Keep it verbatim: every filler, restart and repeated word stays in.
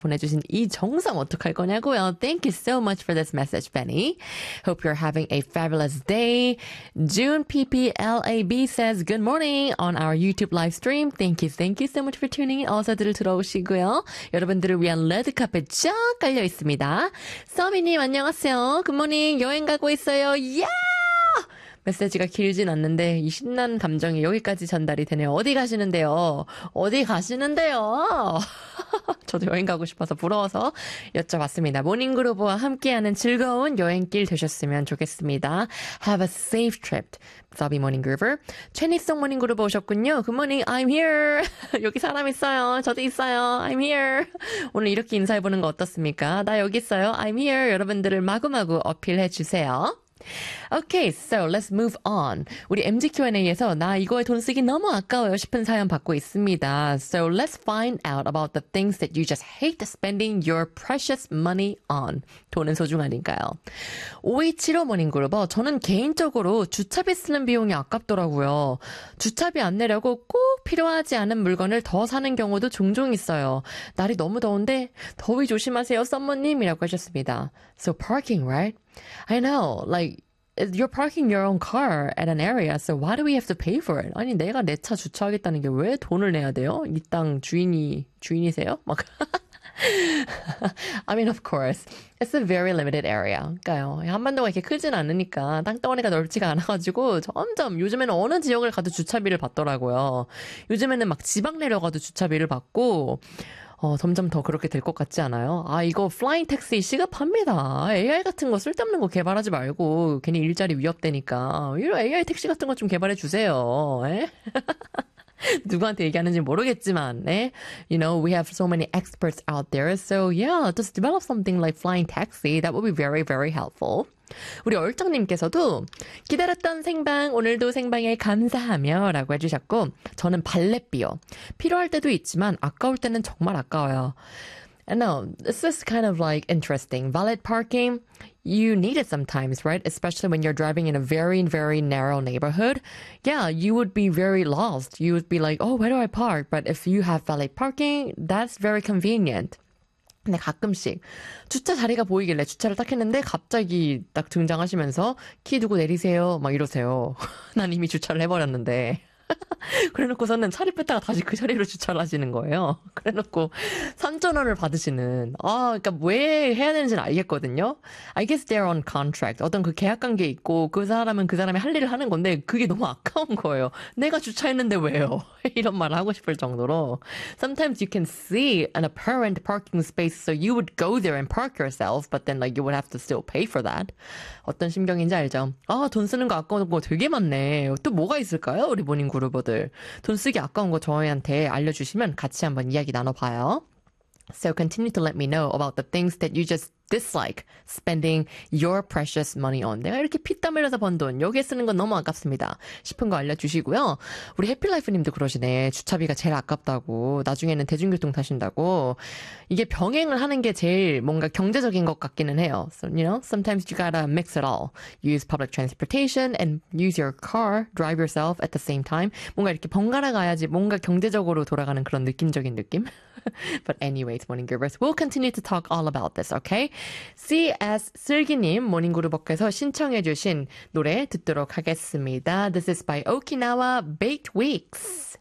보내주신 이정성 어떡할 거냐고요. Thank you so much for this message, Benny. Hope you're having a fabulous day. June P P L A B says good morning on our YouTube live stream. Thank you, thank you so much for tuning in. 어서들 들어오시고요. 여러분들을 위한 레드카펫 쫙 깔려 있습니다. 서미님 안녕하세요. 굿모닝 여행 가고 있어요. 야! 메시지가 길진 않는데 이 신난 감정이 여기까지 전달이 되네요. 어디 가시는데요? 어디 가시는데요? 저도 여행 가고 싶어서 부러워서 여쭤봤습니다. 모닝그루브와 함께하는 즐거운 여행길 되셨으면 좋겠습니다. Have a safe trip. Sabi Morning Groover. 최니송 모닝그루브 오셨군요. Good morning, I'm here. 여기 사람 있어요. 저도 있어요. I'm here. 오늘 이렇게 인사해보는 거 어떻습니까? 나 여기 있어요. I'm here. 여러분들을 마구마구 어필해주세요. Okay, so let's move on. 우리 엠지 큐 앤 에이에서 나 이거에 돈 쓰기 너무 아까워요 싶은 사연 받고 있습니다. So let's find out about the things that you just hate spending your precious money on. 돈은 소중하니까요. 오이칠오 모닝그룹어 저는 개인적으로 주차비 쓰는 비용이 아깝더라고요. 주차비 안 내려고 꼭 필요하지 않은 물건을 더 사는 경우도 종종 있어요. 날이 너무 더운데 더위 조심하세요, 썸머님이라고 하셨습니다. So parking, right? I know, like, you're parking your own car at an area, so why do we have to pay for it? 아니, 내가 내 차 주차하겠다는 게 왜 돈을 내야 돼요? 이 땅 주인이, 주인이세요? 막. I mean, of course, it's a very limited area. 그러니까요. 한반도가 이렇게 크진 않으니까 땅덩어리가 넓지가 않아가지고 점점 요즘에는 어느 지역을 가도 주차비를 받더라고요. 요즘에는 막 지방 내려가도 주차비를 받고 어, 점점 더 그렇게 될 것 같지 않아요? 아, 이거 플라잉 택시 시급합니다. 에이아이 같은 거 쓸데없는 거 개발하지 말고 괜히 일자리 위협되니까 이런 에이아이 택시 같은 거 좀 개발해 주세요. 에? 누구한테 얘기하는지 모르겠지만, 네? You know, we have so many experts out there. So yeah, just develop something like flying taxi. That would be very, very helpful. 우리 얼정님께서도 기다렸던 생방 오늘도 생방에 감사하며 라고 해주셨고 저는 발렛비요. 필요할 때도 있지만 아까울 때는 정말 아까워요. And no, this is kind of like interesting. Valet parking, you need it sometimes, right? Especially when you're driving in a very, very narrow neighborhood. Yeah, you would be very lost. You would be like, oh, where do I park? But if you have valet parking, that's very convenient. 근데 가끔씩 주차 자리가 보이길래 주차를 딱 했는데 갑자기 딱 등장하시면서 키 두고 내리세요 막 이러세요. 난 이미 주차를 해버렸는데. 그래놓고서는 차를 뺐다가 다시 그 자리로 주차를 하시는 거예요. 그래놓고 삼천 원을 받으시는. 아, 그러니까 왜 해야 되는지는 알겠거든요. I guess they're on contract. 어떤 그 계약 관계 있고 그 사람은 그 사람의 할 일을 하는 건데 그게 너무 아까운 거예요. 내가 주차했는데 왜요? 이런 말을 하고 싶을 정도로. Sometimes you can see an apparent parking space, so you would go there and park yourself, but then like you would have to still pay for that. 어떤 심경인지 알죠? 아, 돈 쓰는 거 아까운 거 되게 많네. 또 뭐가 있을까요? 우리 모닝 그루버들. 돈 쓰기 아까운 거 저희한테 알려주시면 같이 한번 이야기 나눠봐요. So continue to let me know about the things that you just dislike spending your precious money on. 내가 이렇게 피땀 흘려서 번 돈 여기에 쓰는 건 너무 아깝습니다 싶은 거 알려주시고요. 우리 해피라이프님도 그러시네. 주차비가 제일 아깝다고. 나중에는 대중교통 타신다고. 이게 병행을 하는 게 제일 뭔가 경제적인 것 같기는 해요. So, you know, sometimes you gotta mix it all. Use public transportation and use your car, drive yourself at the same time. 뭔가 이렇게 번갈아 가야지 뭔가 경제적으로 돌아가는 그런 느낌적인 느낌. But anyways, Morning Givers, we'll continue to talk all about this, okay? 씨 에스 슬기님 모닝그룹버께서 신청해주신 노래 듣도록 하겠습니다. This is by Okinawa Baked Weeks.